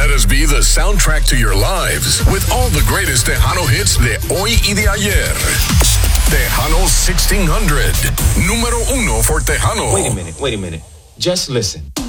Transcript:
Let us be the soundtrack to your lives with all the greatest Tejano hits de hoy y de ayer. Tejano 1600, número uno for Tejano. Wait a minute. Just listen.